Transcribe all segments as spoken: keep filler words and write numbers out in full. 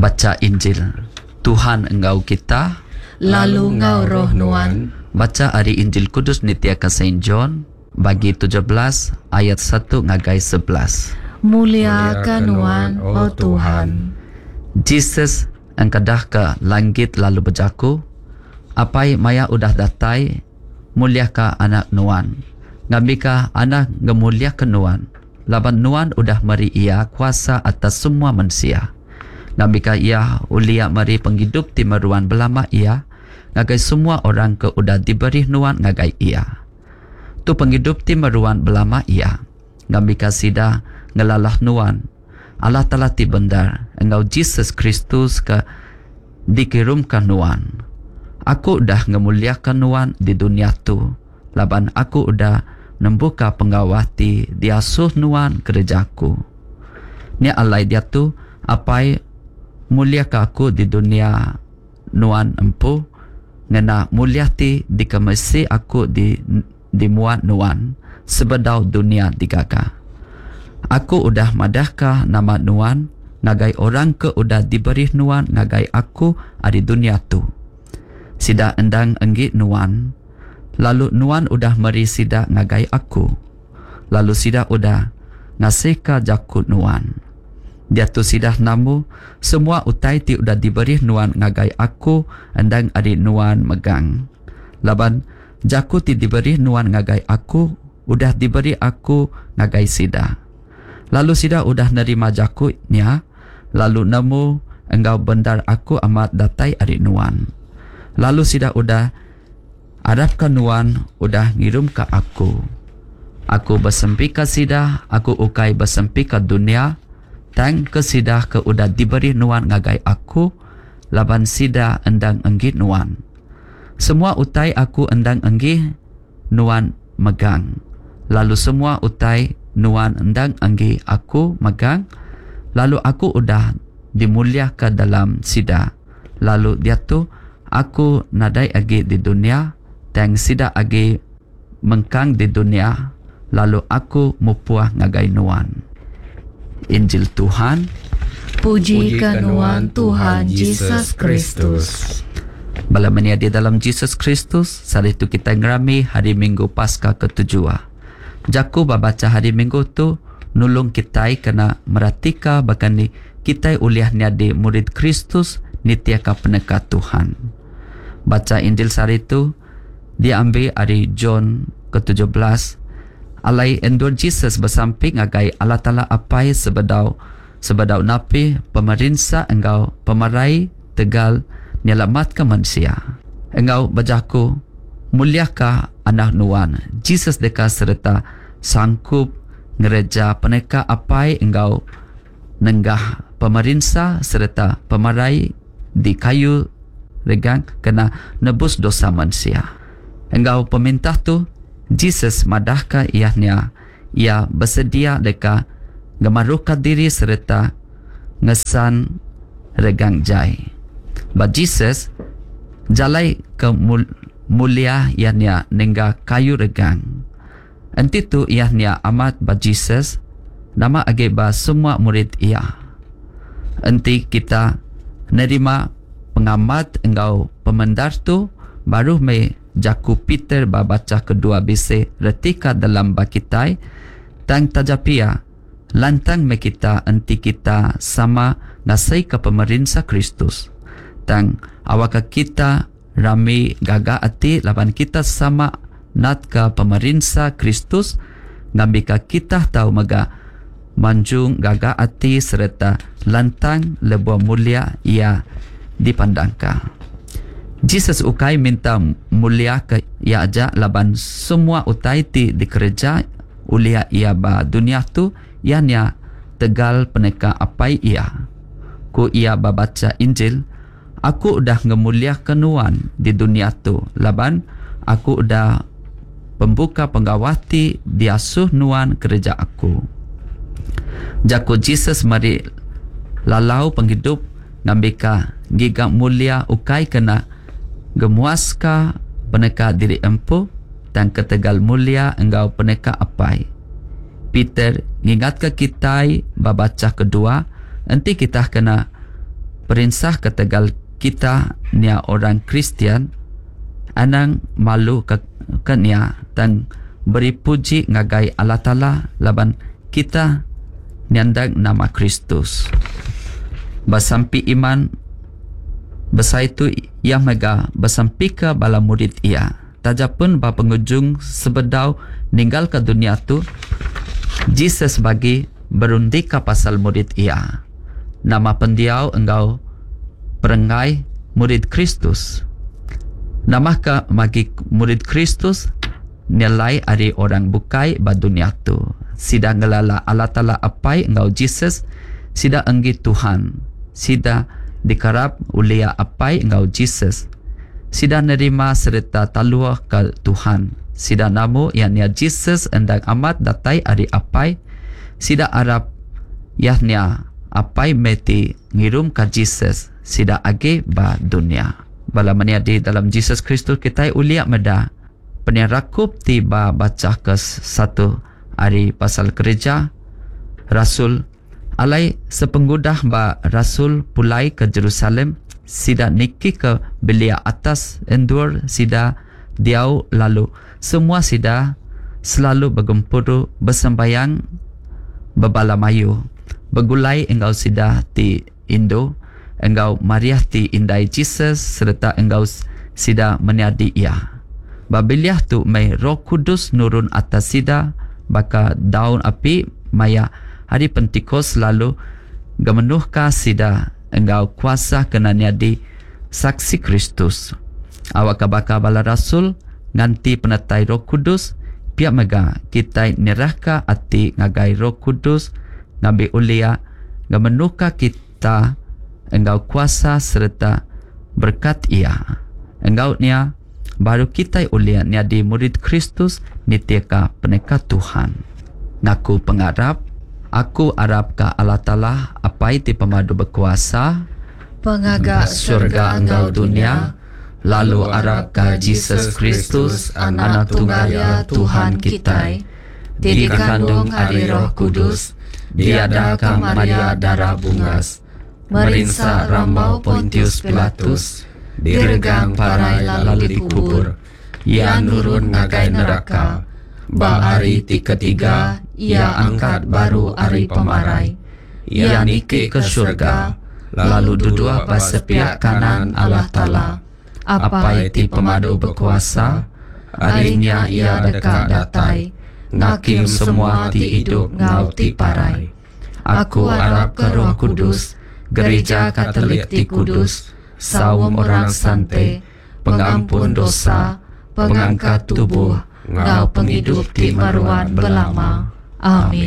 Baca Injil. Tuhan engkau kita, lalu engkau roh Nuan. Baca hari Injil Kudus Nitiaka Saint John bagi tujuh belas ayat satu ngagai sebelas. Muliakan Nuan, oh Tuhan. Jesus engkadah ke langit lalu berjaku, apai maya udah datai, muliaka anak Nuan. Ngambika anak ngemuliakan Nuan. Laban Nuan udah meri ia kuasa atas semua manusia. Ngambika ia ulia meri penghidup ti meruan belama ia, ngagai semua orang ke udah diberi Nuan ngagai ia. Tu penghidup ti meruan belama ia. Ngambika sida ngelalah Nuan. Allah telah ti bendar engkau Jesus Kristus ke dikirumkan Nuan. Aku udah ngemuliakan Nuan di dunia tu. Laban aku udah membuka penggawati diasuh Nuan kerjaku. Ni alai dia tu apai muliaka aku di dunia Nuan empu ngena muliati di kemesi aku di dimuat Nuan sebedau dunia digaga. Aku udah madahkah nama Nuan ngagai orang ke udah diberi Nuan ngagai aku di dunia tu. Sida endang enggi Nuan, lalu Nuan udah meri sida ngagai aku. Lalu sida udah ngasihka jakut Nuan. Dia tu sidah namu semua utai ti udah diberi Nuan ngagai aku endang adi Nuan megang. Laban jaku ti diberi Nuan ngagai aku udah diberi aku ngagai sida. Lalu sida udah nerima jakunya, lalu nemu engkau bendar aku amat datai adi Nuan. Lalu sida udah adapkan Nuan udah ngirum ke aku. Aku bersempi ke sida, aku ukai bersempi ke dunia. Tang ke sida ke udah diberi Nuan ngagai aku, laban sida endang enggi Nuan. Semua utai aku endang enggi Nuan megang. Lalu semua utai Nuan endang enggi aku megang. Lalu aku udah dimuliakan dalam sida. Lalu dia tu aku nadai agi di dunia, tang sida agi mengkang di dunia. Lalu aku mupuah ngagai Nuan. Injil Tuhan. Puji ke Nuan Tuhan Yesus Kristus. Bala meniadi dalam Yesus Kristus, saat itu kita ngerami hari Minggu Paskah ketujuh. Jaku babaca hari Minggu tu nulung kita kena meratika bahkan ni kita uliah niadi murid Kristus nitiaka peneka Tuhan. Baca Injil saat itu diambil dari John ke tujuh belas. Alai endur Jesus bersamping agai Allah Ta'ala apai sebedau sebedau napi pemerintah engkau pemarai tegal nyelamatkan manusia. Engkau bajaku muliaka anak Nuan. Jesus deka serta sangkup ngereja peneka apai engkau nenggah pemerintah serta pemarai di kayu regang kena nebus dosa manusia. Engkau peminta tu Jesus madahka iahnya ia bersedia deka gemaruka diri serta ngesan regang jai. But Jesus jalai ke mul, mulia iahnya nengga kayu regang. Enti tu iahnya amat ba Jesus nama age ba semua murid ia. Enti kita nerima pengamat engkau pemendar tu baru me jaku Peter babaca kedua bise retika dalam bakitai tang tajapia lantang me kita enti kita sama ngasai ke pemerintah Kristus tang awaka kita rami gaga ati laban kita sama nat ke pemerintah Kristus ngambika kita tahu maga manjung gaga ati serta lantang lebuah mulia ia dipandangka. Jesus ukai minta mulia ke ia aja laban semua utai ti dikerja ulia ia ba dunia tu ianya tegal peneka apai ia. Ku ia babaca Injil, aku udah ngemuliakan Nuan di dunia tu laban aku udah pembuka penggawati diasuh Nuan kerja aku. Jaku Jesus mari lalau penghidup ngambika giga mulia ukai kena gemuaska peneka diri empu dan ketegal mulia engkau peneka apai. Peter ngingat ke kita babaca kedua, nanti kita kena Perinsah ketegal kita nia orang Kristian anang malu ke kenia dan beri puji ngagai Allah Ta'ala laban kita niandang nama Kristus. Basampi iman basa itu ia mega basampi ke bala murid ia. Taja pun ba pengunjung sebedau ninggal ke dunia tu, Jesus bagi berundi ke pasal murid ia. Nama pendiau engkau perengai murid Kristus. Nama ka magi murid Kristus nilai ari orang bukai ba dunia tu. Sida ngelala Allah Ta'ala apai engkau Jesus, sida enggi Tuhan, sida dikarap ulia apai engkau Jesus, sida nerima serta taluah ke Tuhan, sida namu yang nia Jesus endang amat datai ari apai, sida arab yahnya apai meti ngirum ka Jesus, sida age ba dunia. Bala mania di dalam Jesus Kristus kita ulia meda penirakup tiba baca ke satu hari pasal kerja Rasul alai sepenggudah ba Rasul pulai ke Jerusalem, sida niki ke belia atas endur, sida diau lalu semua sida selalu bergempuru bersembayang bebala mayu begulai engkau sida ti Indo, engkau mariah ti indai Jesus serta engkau sida meniadi ia. Babiliah tu mai Roh Kudus nurun atas sida baka daun api maya hari Pentikos lalu gemenuhkah sida engkau kuasa kena niadi saksi Kristus. Awak baka bala rasul nganti penatai Roh Kudus pihak mega kita nirahka ati ngagai Roh Kudus ngabi ulia gemenuhkah kita engkau kuasa serta berkat ia. Engkau nia baru kita ulia niadi murid Kristus nitiaka peneka Tuhan. Ngaku pengarap, aku arap ka Allah Ta'ala apai ti pemadu berkuasa pengagak surga engkau dunia, lalu arap ka Jesus Kristus anak tunggal Tuhan kita, dikandung ari Roh Kudus, diadakan Maria darah bungas, merinsa rambau Pontius Pilatus, diregang parai lalu dikubur, ia nurun ngagai neraka, ba ari ti ketiga ia angkat baru ari pemarai, ia niki ke surga, lalu duduk pas sepiak kanan Allah Ta'ala, apai ti pemadu berkuasa, arinya ia dekat datai, ngakim semua ti hidup ngau ti parai. Aku arap ke Roh Kudus, gereja Katolik ti kudus, sawum orang sante, pengampun dosa, pengangkat tubuh, ngau penghidup ti maruan belama. Amin.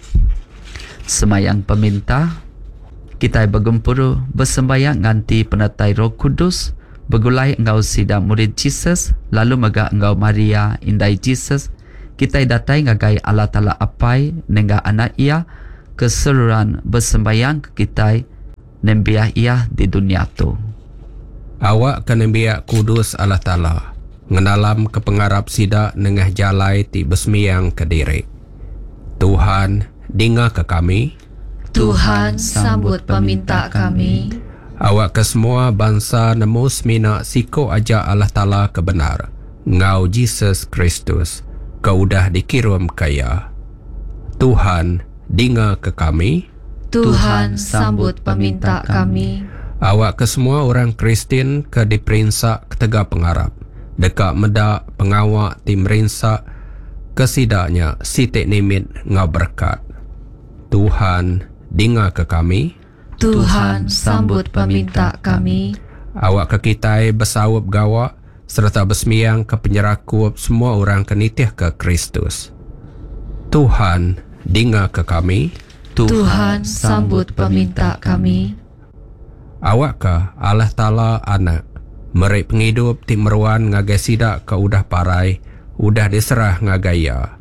Semayang peminta, kita bergempuru bersembayang nganti penatai Roh Kudus, begulai engkau sida murid Jesus, lalu mega engkau Maria indai Jesus, kita datai ngagai Allah Ta'ala apai nengga anak ia, keseluruhan bersembayang ke kita nembiah ia di dunia tu. Awak ke nembiah kudus Allah Ta'ala, ngenalam ke pengarap sida nengah jalai ti besmiang ke diri. Tuhan, dengar ke kami. Tuhan, sambut peminta kami. Awak ke semua bangsa nemu semina siko aja Allah Ta'ala kebenar. Ngau Jesus Kristus, kau dah dikirim kaya. Tuhan, dengar ke kami. Tuhan, sambut peminta kami. Awak ke semua orang Kristen ke diperinsak ketega pengarap. Dekat medak pengawak tim rinsak kesidaknya sitik nimit ngau berkat. Tuhan, dengar ke kami. Tuhan, sambut peminta kami. Awak ke kita bersawap gawak serta besmiang ke penyerakup semua orang kenitih ke Kristus. Tuhan, dengar ke kami. Tuhan, sambut peminta kami. Awak ke Allah Ta'ala anak, merik penghidup ti meruan ngagai sidak ke udah parai, udah diserah ngagaya.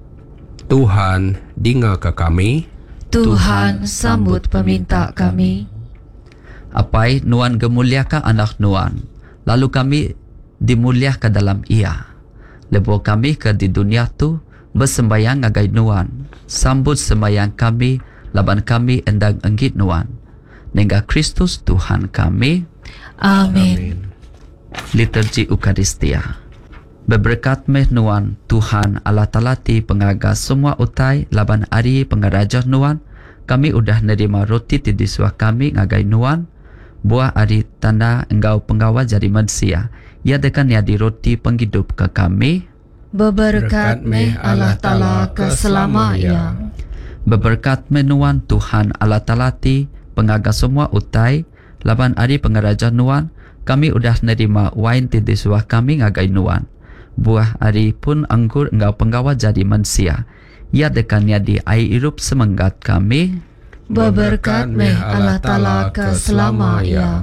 Tuhan, dengar ke kami. Tuhan, sambut peminta kami. Apai nuan gemuliakan anak nuan, lalu kami dimuliakan dalam ia. Lebo kami ke di dunia tu bersembayang ngagai nuan, sambut sembayang kami, laban kami endang enggit nuan. Nengga Kristus Tuhan kami. Amin. Liturgi Eukaristia. Berberkat meh nuan Tuhan Allah Ta'ala ti pengagas semua utai laban ari pengaraja nuan, kami udah nerima roti ti disuah kami ngagai nuan, buah ari tanda engkau penggawa jadi manusia, ia dekan yadi roti penghidup ke kami. Beberkat meh Allah Ta'ala keselamanya. Berberkat meh nuan Tuhan Allah Ta'ala ti pengagas semua utai laban ari pengaraja nuan, kami udah nerima wain ti disuah kami ngagai nuan, buah ari pun anggur engkau penggawa jadi manusia, ia dekan yadi air hidup semenggat kami. Beberkat meh Allah Ta'ala keselamanya.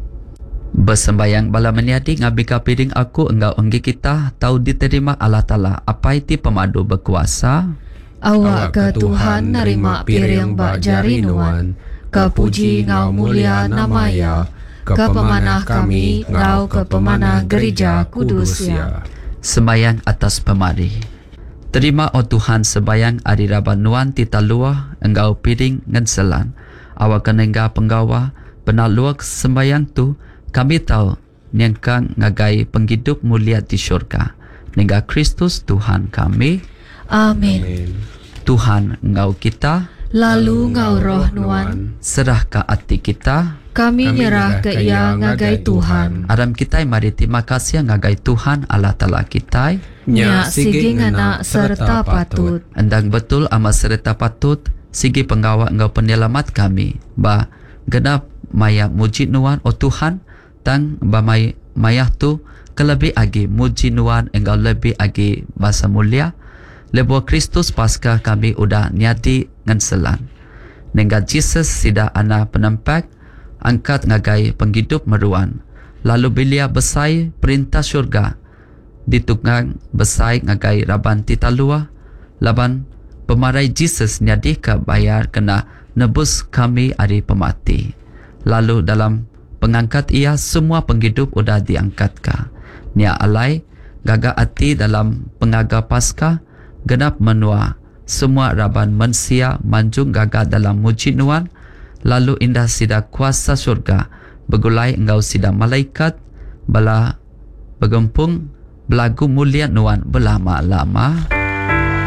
Bersembayang bala meniadi ngabika piring aku engkau enggi kita tahu diterima Allah Ta'ala apa iti pemadu berkuasa. Awak ke Tuhan nerima piring bak jari nuan, kepuji ngau mulia namaya, ke pemanah kami ngau ke pemanah gereja kudus ya. Sembayang atas pemari. Terima o Tuhan sembayang ari raban nuan tita luah engkau piring ngenselan. Awak kenengga penggawa penaluak sembayang tu kami tahu nyengkang ngagai penghidup mulia di syurga. Nengga Kristus Tuhan kami. Amin. Tuhan engkau kita, Lalu ngau roh nuan, serah ke hati kita. kami nyerah ke ia ngagai Tuhan. Aram kita mari terima kasih ngagai Tuhan Allah Ta'ala kita. Nya sigi ngena serta patut. Endang betul ama serta patut sigi penggawa engkau penyelamat kami. Ba genap maya muji nuan o Tuhan, tang ba may mayah tu kelebih agi muji nuan engkau lebih agi bahasa mulia. Lebo Kristus pasca kami udah nyati ngenselan. Nengga Jesus sida ana penempak angkat ngagai penghidup meruan. Lalu belia besai perintah syurga ditukang besai ngagai raban tita luah. Laban pemarai Jesus nyadi ke bayar kena nebus kami ari pemati. Lalu dalam pengangkat ia semua penghidup udah diangkat ka. Nia alai gaga ati dalam pengaga pasca genap menua semua raban manusia manjung gaga dalam muji nuan. Lalu indah sida kuasa surga begulai engkau sida malaikat bala begempung belagu mulia nuan berlama-lama.